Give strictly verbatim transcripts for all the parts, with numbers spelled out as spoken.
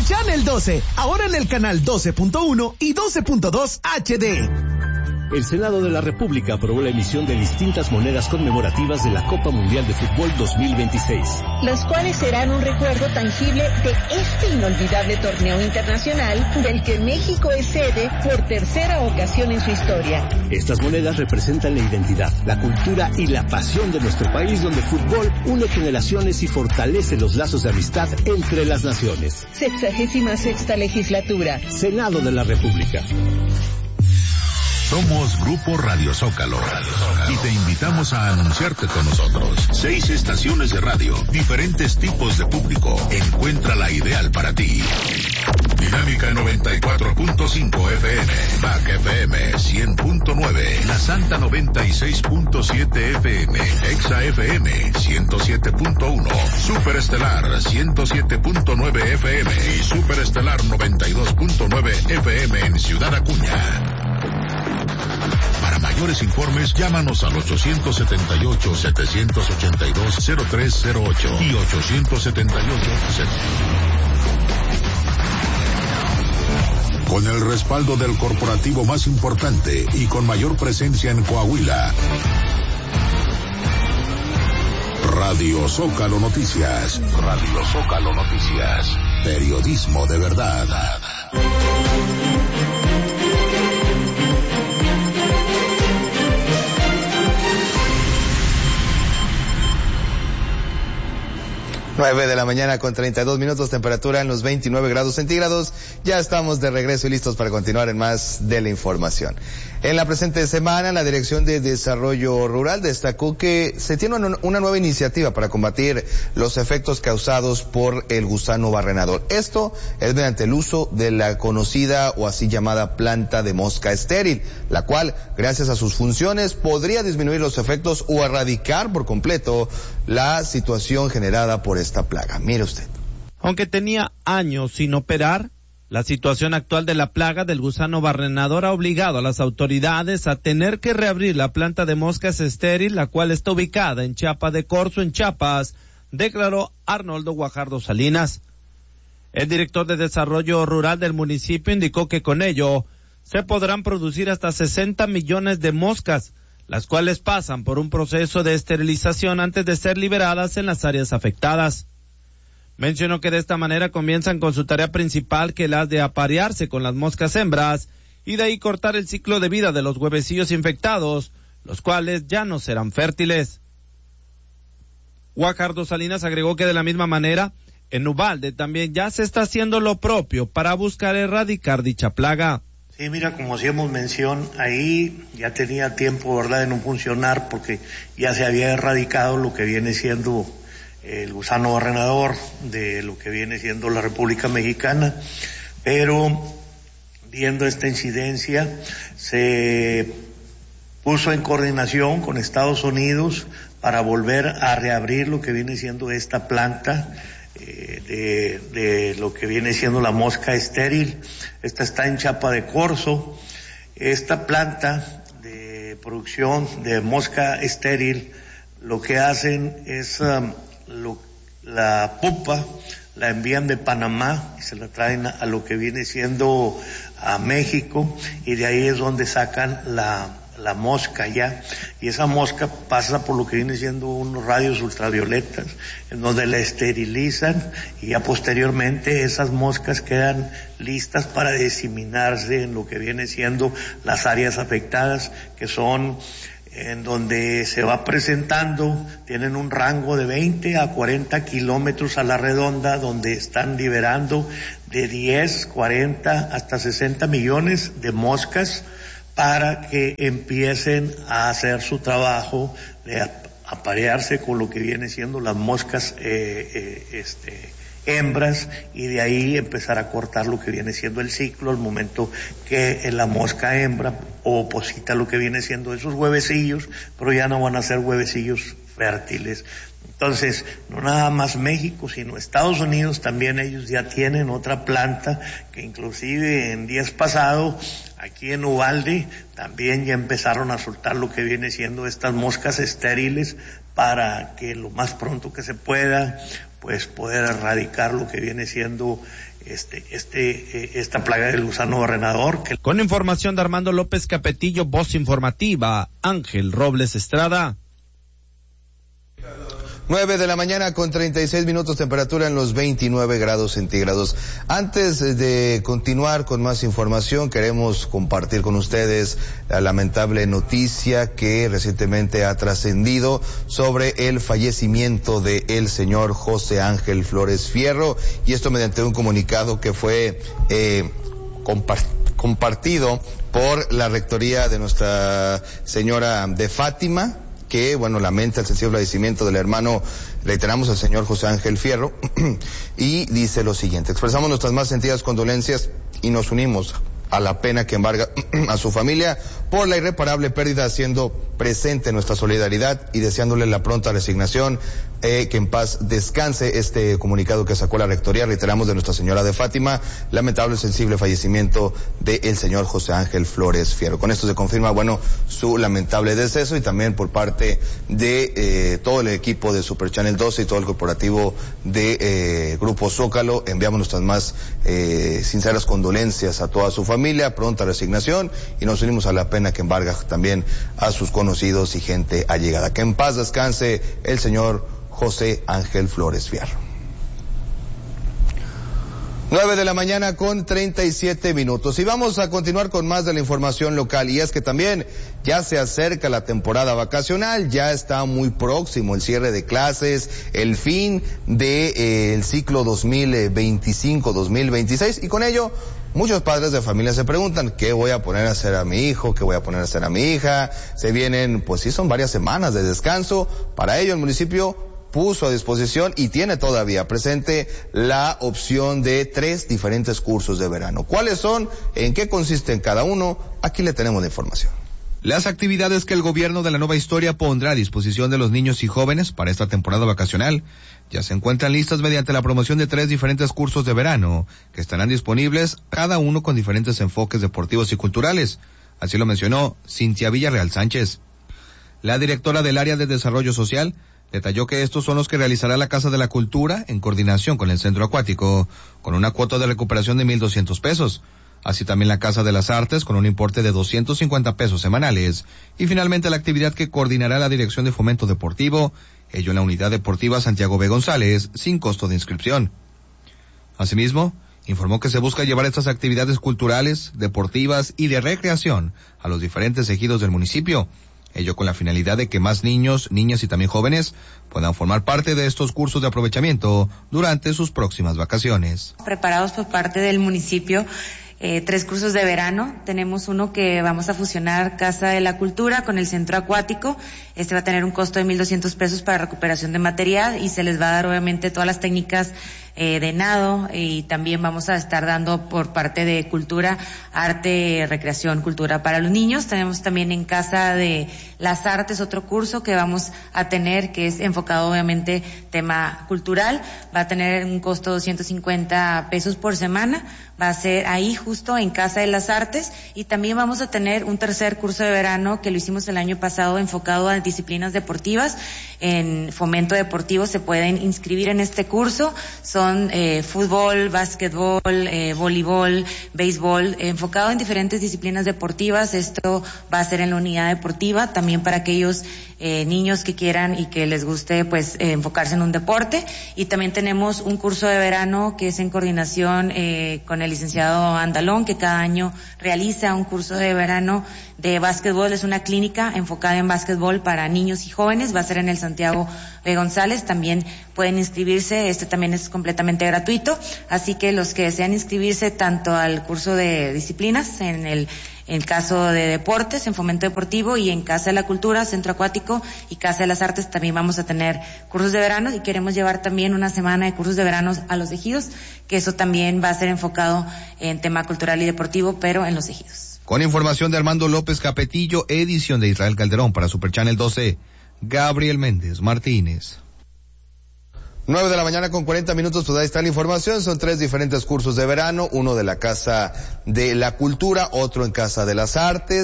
Channel doce, ahora en el canal doce punto uno y doce punto dos H D. El Senado de la República aprobó la emisión de distintas monedas conmemorativas de la Copa Mundial de Fútbol dos mil veintiséis. Las cuales serán un recuerdo tangible de este inolvidable torneo internacional del que México es sede por tercera ocasión en su historia. Estas monedas representan la identidad, la cultura y la pasión de nuestro país, donde el fútbol une generaciones y fortalece los lazos de amistad entre las naciones. Sexagésima sexta legislatura. Senado de la República. Somos Grupo Radio Zócalo, Radio Zócalo y te invitamos a anunciarte con nosotros. Seis estaciones de radio, diferentes tipos de público. Encuentra la ideal para ti. Dinámica noventa y cuatro punto cinco F M, B A C F M cien punto nueve, La Santa noventa y seis punto siete F M, Exa F M ciento siete punto uno, Superestelar ciento siete punto nueve F M y Superestelar noventa y dos punto nueve F M en Ciudad Acuña. Para mayores informes, llámanos al ochocientos setenta y ocho, setecientos ochenta y dos, cero tres cero ocho y ochocientos setenta y ocho. Con el respaldo del corporativo más importante y con mayor presencia en Coahuila. Radio Zócalo Noticias. Radio Zócalo Noticias. Periodismo de verdad. nueve de la mañana con treinta y dos minutos, temperatura en los veintinueve grados centígrados. Ya estamos de regreso y listos para continuar en más de la información. En la presente semana, la Dirección de Desarrollo Rural destacó que se tiene una nueva iniciativa para combatir los efectos causados por el gusano barrenador. Esto es mediante el uso de la conocida o así llamada planta de mosca estéril, la cual, gracias a sus funciones, podría disminuir los efectos o erradicar por completo la situación generada por esta plaga. Mire usted. Aunque tenía años sin operar, la situación actual de la plaga del gusano barrenador ha obligado a las autoridades a tener que reabrir la planta de moscas estéril, la cual está ubicada en Chiapa de Corzo, en Chiapas, declaró Arnoldo Guajardo Salinas. El director de Desarrollo Rural del municipio indicó que con ello se podrán producir hasta sesenta millones de moscas, las cuales pasan por un proceso de esterilización antes de ser liberadas en las áreas afectadas. Mencionó que de esta manera comienzan con su tarea principal, que la de aparearse con las moscas hembras y de ahí cortar el ciclo de vida de los huevecillos infectados, los cuales ya no serán fértiles. Guajardo Salinas agregó que de la misma manera, en Uvalde también ya se está haciendo lo propio para buscar erradicar dicha plaga. Sí, mira, como hacíamos mención, ahí ya tenía tiempo, ¿verdad?, de no funcionar porque ya se había erradicado lo que viene siendo el gusano barrenador de lo que viene siendo la República Mexicana, pero viendo esta incidencia se puso en coordinación con Estados Unidos para volver a reabrir lo que viene siendo esta planta eh, de, de lo que viene siendo la mosca estéril. Esta está en Chiapa de Corzo. Esta planta de producción de mosca estéril, lo que hacen es um, lo, la pupa la envían de Panamá y se la traen a, a lo que viene siendo a México, y de ahí es donde sacan la, la mosca ya, y esa mosca pasa por lo que viene siendo unos rayos ultravioletas, en donde la esterilizan, y ya posteriormente esas moscas quedan listas para diseminarse en lo que viene siendo las áreas afectadas, que son en donde se va presentando, tienen un rango de veinte a cuarenta kilómetros a la redonda, donde están liberando de diez, cuarenta hasta sesenta millones de moscas para que empiecen a hacer su trabajo de aparearse con lo que viene siendo las moscas eh, eh, este hembras, y de ahí empezar a cortar lo que viene siendo el ciclo, al momento que la mosca hembra oposita lo que viene siendo esos huevecillos, pero ya no van a ser huevecillos fértiles. Entonces, no nada más México, sino Estados Unidos también, ellos ya tienen otra planta que inclusive en días pasados aquí en Uvalde también ya empezaron a soltar lo que viene siendo estas moscas estériles para que lo más pronto que se pueda pues poder erradicar lo que viene siendo este, este, eh, esta plaga del gusano barrenador. Que... Con información de Armando López Capetillo, voz informativa, Ángel Robles Estrada. nueve de la mañana con treinta y seis minutos, temperatura en los veintinueve grados centígrados. Antes de continuar con más información, queremos compartir con ustedes la lamentable noticia que recientemente ha trascendido sobre el fallecimiento de el señor José Ángel Flores Fierro, y esto mediante un comunicado que fue eh, compartido compartido por la rectoría de Nuestra Señora de Fátima, que, bueno, lamenta el sensible fallecimiento del hermano, reiteramos, al señor José Ángel Fierro, y dice lo siguiente: expresamos nuestras más sentidas condolencias y nos unimos a la pena que embarga a su familia por la irreparable pérdida, haciendo presente nuestra solidaridad y deseándole la pronta resignación, eh, que en paz descanse. Este comunicado que sacó la rectoría, reiteramos, de Nuestra Señora de Fátima, lamentable y sensible fallecimiento del señor José Ángel Flores Fierro. Con esto se confirma, bueno, su lamentable deceso, y también por parte de eh, todo el equipo de Super Channel doce y todo el corporativo de eh, Grupo Zócalo, enviamos nuestras más eh, sinceras condolencias a toda su familia, pronta resignación, y nos unimos a la pena que embarga también a sus conocidos y gente allegada. Que en paz descanse el señor José Ángel Flores Fierro. nueve de la mañana con treinta y siete minutos. Y vamos a continuar con más de la información local, y es que también ya se acerca la temporada vacacional, ya está muy próximo el cierre de clases, el fin del de, eh, ciclo dos mil veinticinco dos mil veintiséis, y con ello muchos padres de familia se preguntan: ¿qué voy a poner a hacer a mi hijo? ¿Qué voy a poner a hacer a mi hija? Se vienen, pues sí, son varias semanas de descanso. Para ello el municipio puso a disposición y tiene todavía presente la opción de tres diferentes cursos de verano. ¿Cuáles son? ¿En qué consisten cada uno? Aquí le tenemos la información. Las actividades que el gobierno de la Nueva Historia pondrá a disposición de los niños y jóvenes para esta temporada vacacional ya se encuentran listas mediante la promoción de tres diferentes cursos de verano que estarán disponibles, cada uno con diferentes enfoques deportivos y culturales. Así lo mencionó Cintia Villarreal Sánchez. La directora del área de desarrollo social detalló que estos son los que realizará la Casa de la Cultura en coordinación con el Centro Acuático, con una cuota de recuperación de mil doscientos pesos. Así también la Casa de las Artes con un importe de doscientos cincuenta pesos semanales. Y finalmente la actividad que coordinará la Dirección de Fomento Deportivo, ello en la Unidad Deportiva Santiago B. González, sin costo de inscripción. Asimismo, informó que se busca llevar estas actividades culturales, deportivas y de recreación a los diferentes ejidos del municipio, ello con la finalidad de que más niños, niñas y también jóvenes puedan formar parte de estos cursos de aprovechamiento durante sus próximas vacaciones. Preparados por parte del municipio Eh, tres cursos de verano. Tenemos uno que vamos a fusionar Casa de la Cultura con el Centro Acuático. Este va a tener un costo de mil doscientos pesos para recuperación de material, y se les va a dar obviamente todas las técnicas eh, de nado, y también vamos a estar dando por parte de cultura, arte, recreación, cultura para los niños. Tenemos también en Casa de las Artes otro curso que vamos a tener, que es enfocado obviamente tema cultural. Va a tener un costo de doscientos cincuenta pesos por semana. Va a ser ahí justo en Casa de las Artes, y también vamos a tener un tercer curso de verano que lo hicimos el año pasado enfocado a disciplinas deportivas. En Fomento Deportivo se pueden inscribir en este curso. Son eh, fútbol, básquetbol, eh, voleibol, béisbol, eh, enfocado en diferentes disciplinas deportivas. Esto va a ser en la unidad deportiva, también para aquellos eh, niños que quieran y que les guste pues eh, enfocarse en un deporte. Y también tenemos un curso de verano que es en coordinación eh, con el licenciado Andalón, que cada año realiza un curso de verano de básquetbol. Es una clínica enfocada en básquetbol para niños y jóvenes. Va a ser en el Santiago B. González. También pueden inscribirse. Este también es completamente gratuito. Así que los que desean inscribirse tanto al curso de disciplinas, en el en caso de deportes, en Fomento Deportivo, y en Casa de la Cultura, Centro Acuático y Casa de las Artes, también vamos a tener cursos de verano, y queremos llevar también una semana de cursos de verano a los ejidos, que eso también va a ser enfocado en tema cultural y deportivo, pero en los ejidos. Con información de Armando López Capetillo, edición de Israel Calderón para Super Channel doce, Gabriel Méndez Martínez. nueve de la mañana con cuarenta minutos, pues ahí está la información. Son tres diferentes cursos de verano, uno de la Casa de la Cultura, otro en Casa de las Artes,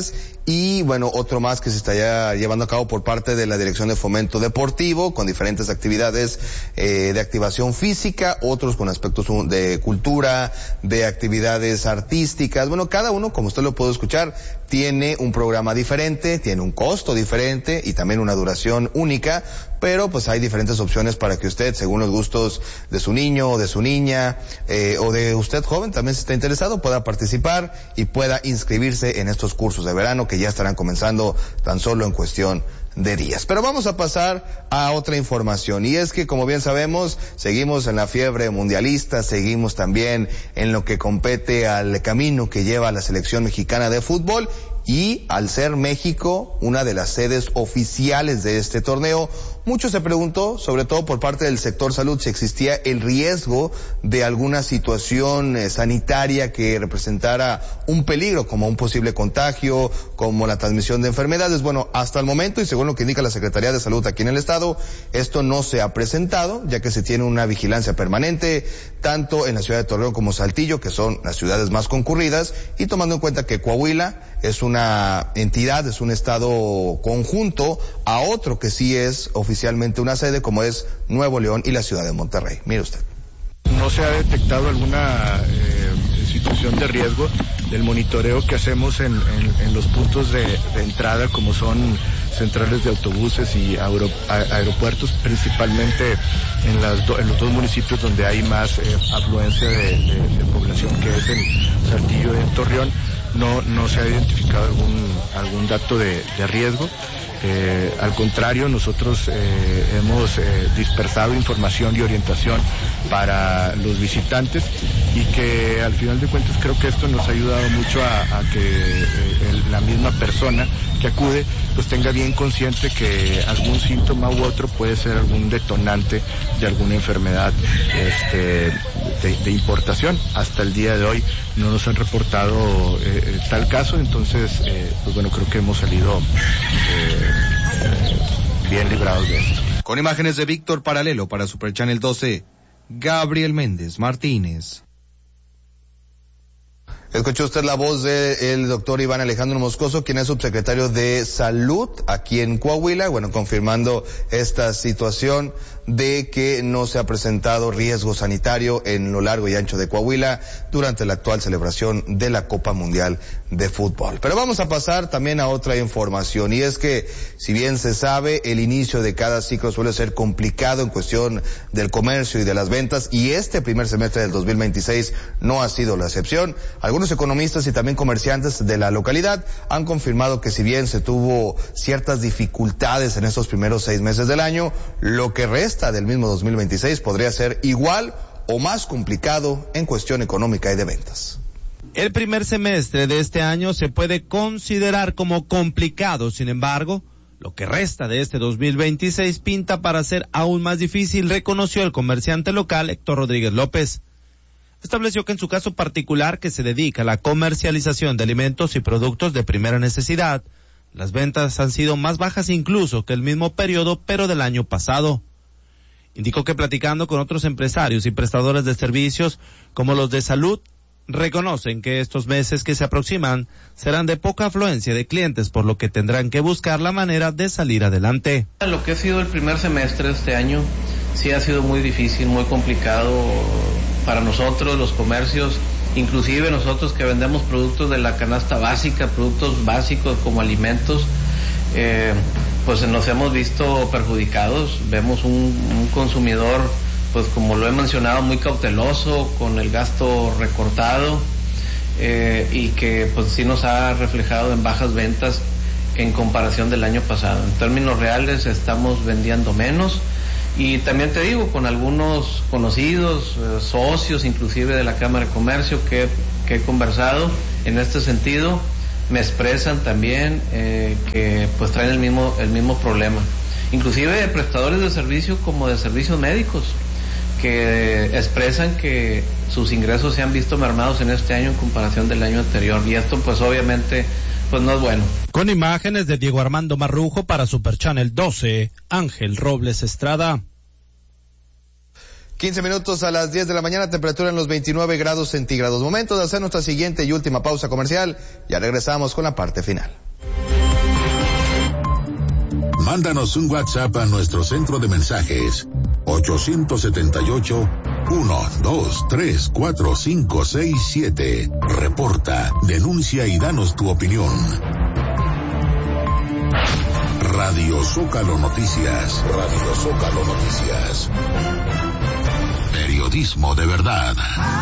y bueno, otro más que se está ya llevando a cabo por parte de la Dirección de Fomento Deportivo, con diferentes actividades eh, de activación física, otros con aspectos de cultura, de actividades artísticas. Bueno, cada uno, como usted lo puede escuchar, tiene un programa diferente, tiene un costo diferente y también una duración única, pero pues hay diferentes opciones para que usted, según los gustos de su niño o de su niña, eh, o de usted joven, también si está interesado, pueda participar y pueda inscribirse en estos cursos de verano que ya estarán comenzando tan solo en cuestión de días. Pero vamos a pasar a otra información, y es que, como bien sabemos, seguimos en la fiebre mundialista, seguimos también en lo que compete al camino que lleva la selección mexicana de fútbol, y al ser México una de las sedes oficiales de este torneo, mucho se preguntó, sobre todo por parte del sector salud, si existía el riesgo de alguna situación eh, sanitaria que representara un peligro, como un posible contagio, como la transmisión de enfermedades. Bueno, hasta el momento, y según lo que indica la Secretaría de Salud aquí en el estado, esto no se ha presentado, ya que se tiene una vigilancia permanente, tanto en la ciudad de Torreón como Saltillo, que son las ciudades más concurridas, y tomando en cuenta que Coahuila es una entidad, es un estado conjunto a otro que sí es oficialmente una sede, como es Nuevo León y la ciudad de Monterrey. Mire usted. No se ha detectado alguna eh, situación de riesgo del monitoreo que hacemos en, en, en los puntos de, de entrada, como son centrales de autobuses y aero, a, aeropuertos, principalmente en, las do, en los dos municipios donde hay más eh, afluencia de, de, de población, que es en Saltillo y en Torreón. No, no se ha identificado algún, algún dato de, de riesgo. Eh, al contrario, nosotros eh, hemos eh, dispersado información y orientación para los visitantes, y que al final de cuentas creo que esto nos ha ayudado mucho a, a que eh, el, la misma persona que acude pues tenga bien consciente que algún síntoma u otro puede ser algún detonante de alguna enfermedad este, de, de importación. Hasta el día de hoy no nos han reportado eh, tal caso, entonces eh, pues bueno, creo que hemos salido eh, eh, bien librados de esto. Con imágenes de Víctor Paralelo para Super Channel doce, Gabriel Méndez Martínez. Escuchó usted la voz del doctor Iván Alejandro Moscoso, quien es subsecretario de Salud aquí en Coahuila, bueno, confirmando esta situación de que no se ha presentado riesgo sanitario en lo largo y ancho de Coahuila durante la actual celebración de la Copa Mundial de Fútbol. Pero vamos a pasar también a otra información, y es que, si bien se sabe, el inicio de cada ciclo suele ser complicado en cuestión del comercio y de las ventas, y este primer semestre del dos mil veintiséis no ha sido la excepción. Algunos economistas y también comerciantes de la localidad han confirmado que, si bien se tuvo ciertas dificultades en estos primeros seis meses del año, lo que resta del mismo dos mil veintiséis podría ser igual o más complicado en cuestión económica y de ventas. El primer semestre de este año se puede considerar como complicado, sin embargo, lo que resta de este dos mil veintiséis pinta para ser aún más difícil, reconoció el comerciante local Héctor Rodríguez López. Estableció que en su caso particular, que se dedica a la comercialización de alimentos y productos de primera necesidad, las ventas han sido más bajas incluso que el mismo periodo, pero del año pasado. Indicó que, platicando con otros empresarios y prestadores de servicios como los de salud, reconocen que estos meses que se aproximan serán de poca afluencia de clientes, por lo que tendrán que buscar la manera de salir adelante. Lo que ha sido el primer semestre de este año sí ha sido muy difícil, muy complicado para nosotros, los comercios, inclusive nosotros que vendemos productos de la canasta básica, productos básicos como alimentos, eh, pues nos hemos visto perjudicados. Vemos un, un consumidor, pues como lo he mencionado, muy cauteloso, con el gasto recortado, eh, y que pues sí nos ha reflejado en bajas ventas en comparación del año pasado. En términos reales estamos vendiendo menos, y también te digo, con algunos conocidos, eh, socios inclusive de la Cámara de Comercio que, que he conversado en este sentido, me expresan también eh, que pues traen el mismo, el mismo problema. Inclusive prestadores de servicios como de servicios médicos, que expresan que sus ingresos se han visto mermados en este año en comparación del año anterior, y esto pues obviamente pues no es bueno. Con imágenes de Diego Armando Marrujo para Super Channel doce, Ángel Robles Estrada. quince minutos a las diez de la mañana, temperatura en los veintinueve grados centígrados. Momento de hacer nuestra siguiente y última pausa comercial. Ya regresamos con la parte final. Mándanos un WhatsApp a nuestro centro de mensajes ocho siete ocho, uno, dos, tres, cuatro, cinco, seis, siete. Reporta, denuncia y danos tu opinión. Radio Zócalo Noticias. Radio Zócalo Noticias. Periodismo de verdad.